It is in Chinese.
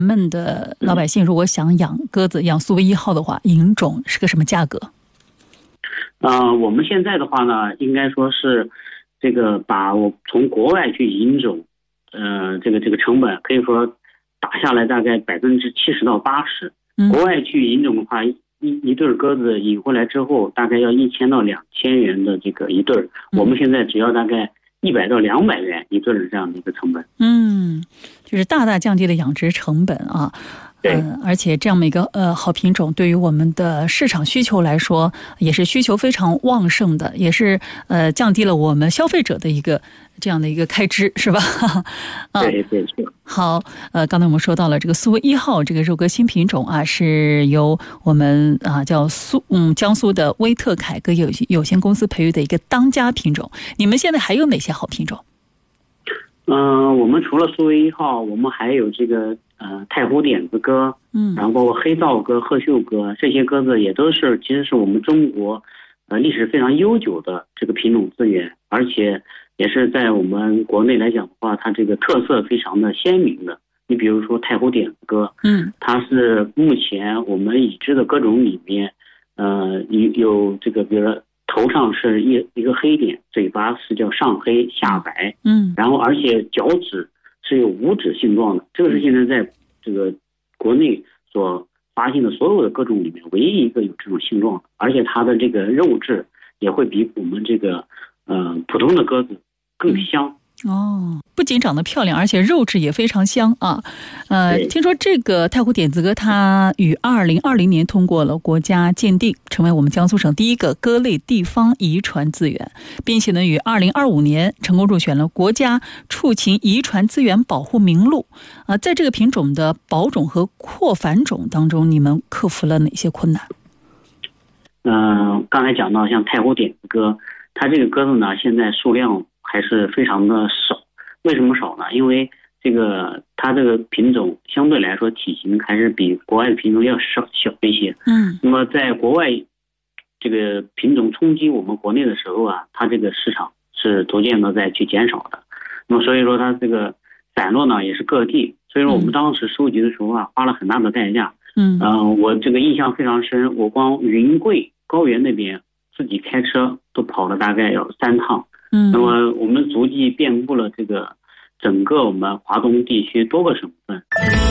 们的老百姓如果想养鸽子，养苏维1号的话，引种是个什么价格？ 我们现在的话呢，应该说是这个把我从国外去引种，这个成本可以说打下来大概70%到80%。国外去引种的话，一对鸽子引回来之后，大概要1000到2000元的这个一对，我们现在只要大概100到200元一对的这样的一个成本。 就是大大降低了养殖成本啊。 对， 而且这样的一个好品种，对于我们的市场需求来说，也是需求非常旺盛的，也是降低了我们消费者的这样的一个开支，是吧？ 对对是。 好，刚才我们说到了这个苏维1号这个肉鸽新品种啊，是由我们叫江苏的威特凯鸽有限公司培育的一个当家品种。你们现在还有哪些好品种？ 我们除了苏维1号，我们还有这个太湖点子鸽，然后包括黑皂鸽、褐袖鸽，这些鸽子也都是其实是我们中国历史非常悠久的这个品种资源，而且也是在我们国内来讲的话，它这个特色非常的鲜明的。你比如说太湖点子鸽，它是目前我们已知的鸽种里面，有这个比如说头上是一个黑点，嘴巴是叫上黑下白，然后而且脚趾是有五指性状的，这个是现在在这个国内所发现的所有的鸽种里面唯一一个有这种性状的，而且它的这个肉质也会比我们这个普通的鸽子更香。 不仅长得漂亮，而且肉质也非常香啊。听说这个太湖点子鸽它于2020年通过了国家鉴定，成为我们江苏省第一个鸽类地方遗传资源，并且呢于2025年成功入选了国家畜禽遗传资源保护名录。在这个品种的保种和扩繁种当中，你们克服了哪些困难？ 刚才讲到像太湖点子鸽，它这个鸽子呢现在数量还是非常的少。为什么少呢？因为它这个品种相对来说体型还是比国外的品种要小一些。那么在国外这个品种冲击我们国内的时候啊，它这个市场是逐渐的在去减少的。那么所以说它这个散落呢也是各地，所以说我们当时收集的时候啊，花了很大的代价。我这个印象非常深，我光云贵高原那边自己开车都跑了大概要3趟。那么我们足迹遍布了这个整个我们华东地区多个省份。